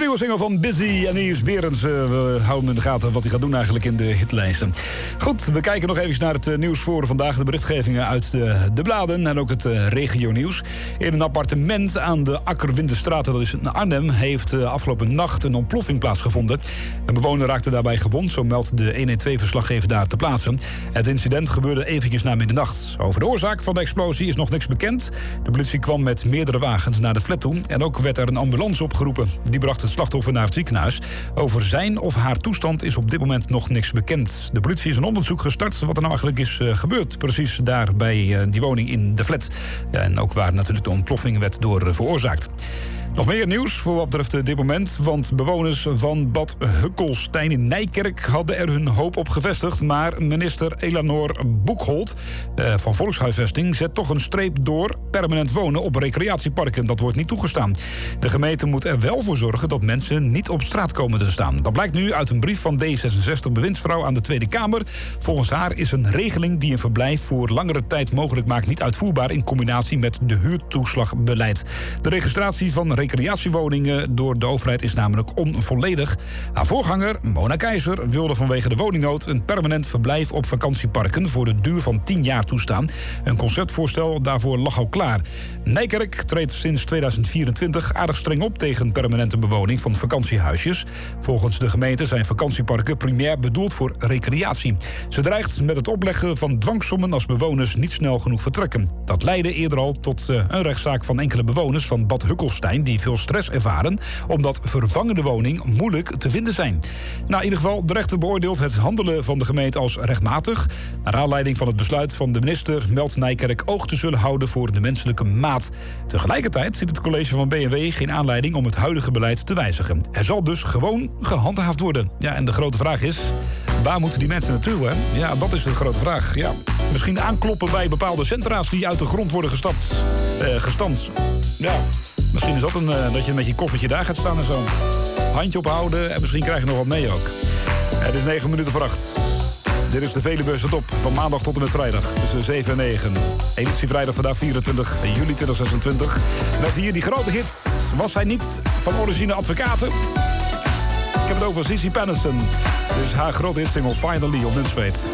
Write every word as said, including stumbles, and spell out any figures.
nieuwe single van Busy en Yves Berends. Uh, we houden in de gaten wat hij gaat doen eigenlijk in de hitlijsten. Goed, we kijken nog even naar het uh, nieuws voor vandaag. De berichtgevingen uit uh, de bladen en ook het uh, regionieuws. In een appartement aan de Akkerwinterstraat, dat is in Arnhem, heeft uh, afgelopen nacht een ontploffing plaatsgevonden. Een bewoner raakte daarbij gewond, zo meldt de honderdtwaalf-verslaggever daar te plaatsen. Het incident gebeurde eventjes na middernacht. Over de oorzaak van de explosie is nog niks bekend. De politie kwam met meerdere wagens naar de flat toe en ook werd er een ambulance opgeroepen. Die bracht het slachtoffer naar het ziekenhuis. Over zijn of haar toestand is op dit moment nog niks bekend. De politie is een onderzoek gestart wat er nou eigenlijk is uh, gebeurd. Precies daar bij uh, die woning in de flat. Ja, en ook waar natuurlijk de ontploffing werd door uh, veroorzaakt. Nog meer nieuws voor wat betreft dit moment. Want bewoners van Bad Hukkelstein in Nijkerk hadden er hun hoop op gevestigd. Maar minister Elanor Boekholt eh, van Volkshuisvesting zet toch een streep door permanent wonen op recreatieparken. Dat wordt niet toegestaan. De gemeente moet er wel voor zorgen dat mensen niet op straat komen te staan. Dat blijkt nu uit een brief van D zesenzestig-bewindsvrouw aan de Tweede Kamer. Volgens haar is een regeling die een verblijf voor langere tijd mogelijk maakt niet uitvoerbaar in combinatie met de huurtoeslagbeleid. De registratie van recreatiewoningen door de overheid is namelijk onvolledig. Haar voorganger, Mona Keizer, wilde vanwege de woningnood een permanent verblijf op vakantieparken voor de duur van tien jaar toestaan. Een conceptvoorstel daarvoor lag al klaar. Nijkerk treedt sinds tweeduizend vierentwintig aardig streng op tegen permanente bewoning van vakantiehuisjes. Volgens de gemeente zijn vakantieparken primair bedoeld voor recreatie. Ze dreigt met het opleggen van dwangsommen als bewoners niet snel genoeg vertrekken. Dat leidde eerder al tot uh, een rechtszaak van enkele bewoners van Bad Hukkelstein die veel stress ervaren, omdat vervangende woning moeilijk te vinden zijn. Nou, in ieder geval, de rechter beoordeelt het handelen van de gemeente als rechtmatig. Naar aanleiding van het besluit van de minister meldt Nijkerk oog te zullen houden voor de menselijke maat. Tegelijkertijd ziet het college van B N W geen aanleiding om het huidige beleid te wijzigen. Er zal dus gewoon gehandhaafd worden. Ja, en de grote vraag is, waar moeten die mensen naartoe, hè? Ja, dat is de grote vraag. Ja, misschien aankloppen bij bepaalde centra's die uit de grond worden gestapt, eh, gestampt. Ja. Misschien is dat een, uh, dat je met je koffertje daar gaat staan en zo. Handje ophouden en misschien krijg je nog wat mee ook. Het is negen minuten voor acht. Dit is de Velebeurs tot op van maandag tot en met vrijdag. Tussen zeven en negen. Editie vrijdag vandaag vierentwintig juli tweeduizend zesentwintig. Met hier die grote hit. Was hij niet van origine advocaten? Ik heb het over Zizi Pennison. Dus haar grote hitsingle Finally op Nunspeet.